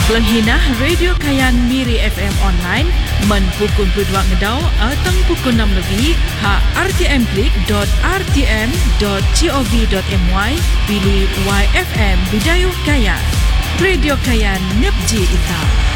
Pelenghinah Radio Kayan Miri FM online men pukul 22 ngedau atang pukul 6 lebih ha rtm.rtm.gov.my pilih YFM Bidayuh Kayan. Radio Kayan Nepji Ita.